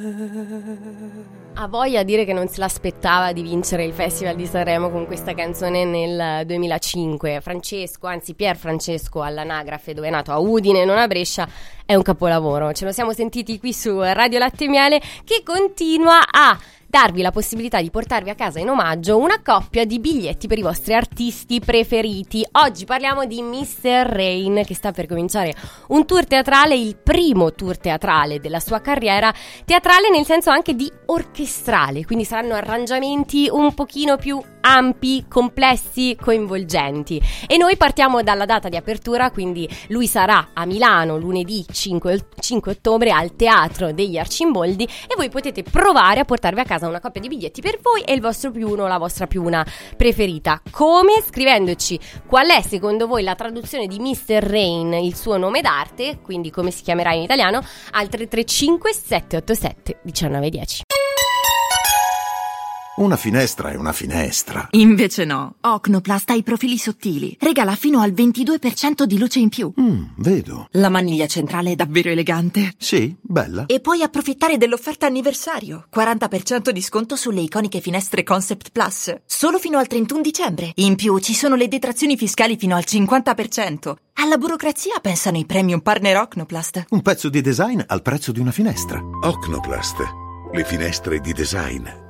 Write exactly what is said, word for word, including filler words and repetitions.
Ha voglia a dire che non se l'aspettava di vincere il Festival di Sanremo con questa canzone nel duemilacinque. Francesco, anzi Pier Francesco all'anagrafe, dove è nato, a Udine, non a Brescia, è un capolavoro. Ce lo siamo sentiti qui su Radio Latte e Miele, che continua a darvi la possibilità di portarvi a casa in omaggio una coppia di biglietti per i vostri artisti preferiti. Oggi parliamo di mister Rain, che sta per cominciare un tour teatrale, il primo tour teatrale della sua carriera, teatrale nel senso anche di orchestrale, quindi saranno arrangiamenti un pochino più ampi, complessi, coinvolgenti. E noi partiamo dalla data di apertura, quindi lui sarà a Milano lunedì cinque ottobre al Teatro degli Arcimboldi, e voi potete provare a portarvi a casa una coppia di biglietti per voi e il vostro più uno o la vostra più una preferita. Come? Scrivendoci qual è secondo voi la traduzione di mister Rain, il suo nome d'arte, quindi come si chiamerà in italiano, al tre tre cinque sette otto sette uno nove uno zero. Una finestra è una finestra. Invece no. Ocnoplast ha i profili sottili. Regala fino al ventidue per cento di luce in più. Mm, vedo. La maniglia centrale è davvero elegante. Sì, bella. E puoi approfittare dell'offerta anniversario. quaranta per cento di sconto sulle iconiche finestre Concept Plus. Solo fino al trentuno dicembre. In più ci sono le detrazioni fiscali fino al cinquanta per cento. Alla burocrazia pensano i premium partner Ocnoplast. Un pezzo di design al prezzo di una finestra. Ocnoplast. Le finestre di design.